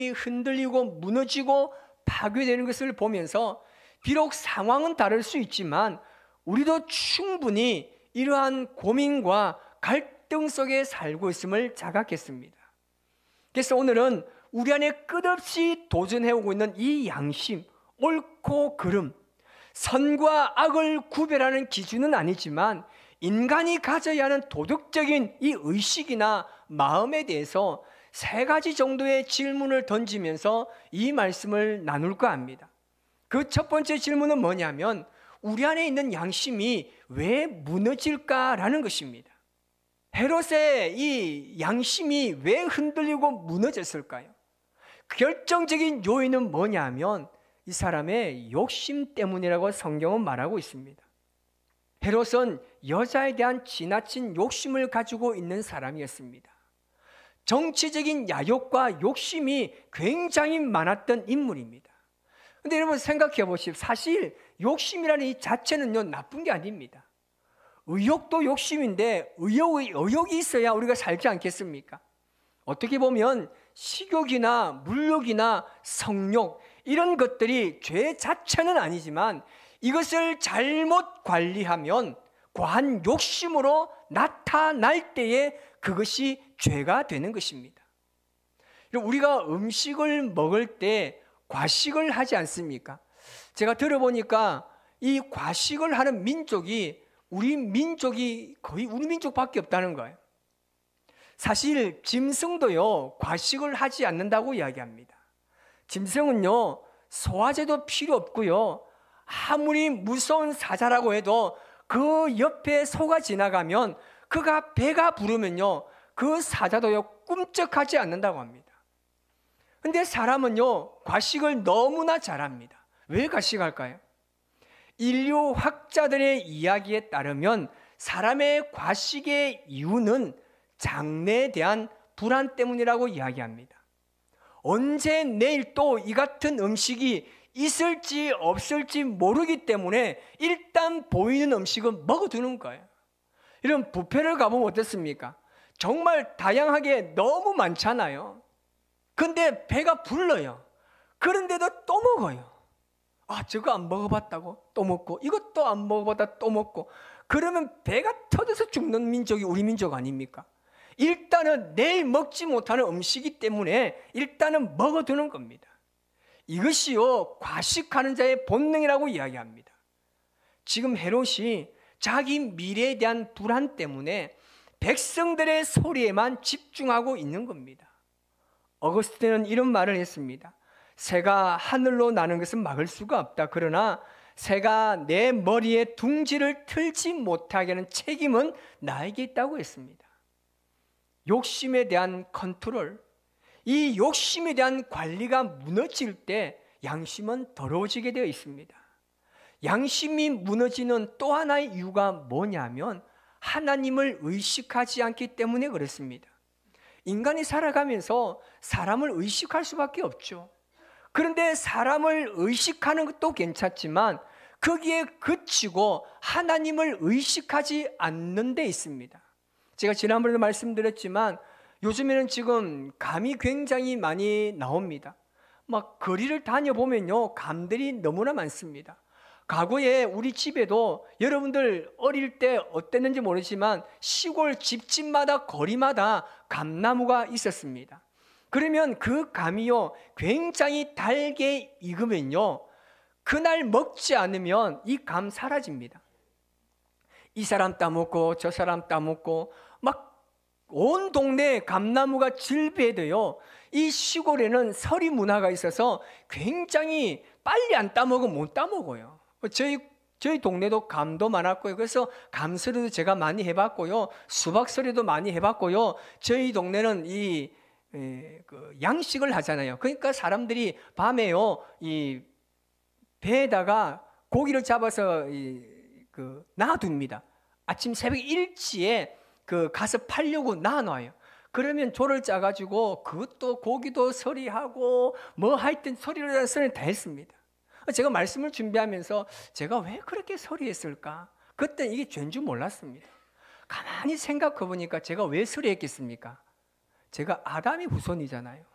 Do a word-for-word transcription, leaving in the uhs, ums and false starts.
흔들리고 무너지고 파괴되는 것을 보면서 비록 상황은 다를 수 있지만 우리도 충분히 이러한 고민과 갈등 속에 살고 있음을 자각했습니다. 그래서 오늘은 우리 안에 끝없이 도전해오고 있는 이 양심, 옳고 그름, 선과 악을 구별하는 기준은 아니지만 인간이 가져야 하는 도덕적인 이 의식이나 마음에 대해서 세 가지 정도의 질문을 던지면서 이 말씀을 나눌까 합니다. 그 첫 번째 질문은 뭐냐면 우리 안에 있는 양심이 왜 무너질까라는 것입니다. 헤롯의 이 양심이 왜 흔들리고 무너졌을까요? 결정적인 요인은 뭐냐면 이 사람의 욕심 때문이라고 성경은 말하고 있습니다. 헤롯은 여자에 대한 지나친 욕심을 가지고 있는 사람이었습니다. 정치적인 야욕과 욕심이 굉장히 많았던 인물입니다. 그런데 여러분 생각해 보십시오. 사실 욕심이라는 이 자체는요 나쁜 게 아닙니다. 의욕도 욕심인데 의욕이, 의욕이 있어야 우리가 살지 않겠습니까? 어떻게 보면 식욕이나 물욕이나 성욕 이런 것들이 죄 자체는 아니지만 이것을 잘못 관리하면 과한 욕심으로 나타날 때에 그것이 죄가 되는 것입니다. 우리가 음식을 먹을 때 과식을 하지 않습니까? 제가 들어보니까 이 과식을 하는 민족이 우리 민족이 거의 우리 민족밖에 없다는 거예요. 사실 짐승도요 과식을 하지 않는다고 이야기합니다. 짐승은요 소화제도 필요 없고요 아무리 무서운 사자라고 해도 그 옆에 소가 지나가면 그가 배가 부르면요 그 사자도요 꿈쩍하지 않는다고 합니다. 근데 사람은요 과식을 너무나 잘합니다. 왜 과식할까요? 인류 학자들의 이야기에 따르면 사람의 과식의 이유는 장래에 대한 불안 때문이라고 이야기합니다. 언제 내일 또 이 같은 음식이 있을지 없을지 모르기 때문에 일단 보이는 음식은 먹어두는 거예요. 이런 뷔페를 가보면 어떻습니까? 정말 다양하게 너무 많잖아요. 근데 배가 불러요. 그런데도 또 먹어요. 아, 저거 안 먹어봤다고 또 먹고 이것도 안 먹어봤다 또 먹고 그러면 배가 터져서 죽는 민족이 우리 민족 아닙니까? 일단은 내일 먹지 못하는 음식이기 때문에 일단은 먹어두는 겁니다. 이것이요 과식하는 자의 본능이라고 이야기합니다. 지금 헤롯이 자기 미래에 대한 불안 때문에 백성들의 소리에만 집중하고 있는 겁니다. 어거스틴은 이런 말을 했습니다. 새가 하늘로 나는 것은 막을 수가 없다. 그러나 새가 내 머리에 둥지를 틀지 못하게 하는 책임은 나에게 있다고 했습니다. 욕심에 대한 컨트롤, 이 욕심에 대한 관리가 무너질 때 양심은 더러워지게 되어 있습니다. 양심이 무너지는 또 하나의 이유가 뭐냐면 하나님을 의식하지 않기 때문에 그렇습니다. 인간이 살아가면서 사람을 의식할 수밖에 없죠. 그런데 사람을 의식하는 것도 괜찮지만 거기에 그치고 하나님을 의식하지 않는 데 있습니다. 제가 지난번에도 말씀드렸지만 요즘에는 지금 감이 굉장히 많이 나옵니다. 막 거리를 다녀보면요 감들이 너무나 많습니다. 과거에 우리 집에도 여러분들 어릴 때 어땠는지 모르지만 시골 집집마다 거리마다 감나무가 있었습니다. 그러면 그 감이요 굉장히 달게 익으면요 그날 먹지 않으면 이 감 사라집니다. 이 사람 따먹고 저 사람 따먹고 막 온 동네에 감나무가 질비해도요 이 시골에는 서리 문화가 있어서 굉장히 빨리 안 따먹으면 못 따먹어요. 저희 저희 동네도 감도 많았고요. 그래서 감서리도 제가 많이 해봤고요. 수박서리도 많이 해봤고요. 저희 동네는 이 에, 그 양식을 하잖아요. 그러니까 사람들이 밤에요 이 배에다가 고기를 잡아서 이, 그 놔둡니다. 아침 새벽 일찍에 그 가서 팔려고 놔놔요. 그러면 조를 짜가지고 그것도 고기도 서리하고 뭐 하여튼 서리를 서리 다 했습니다. 제가 말씀을 준비하면서 제가 왜 그렇게 서리했을까? 그때 이게 죄인 줄 몰랐습니다. 가만히 생각해 보니까 제가 왜 서리했겠습니까? 제가 아담의 후손이잖아요.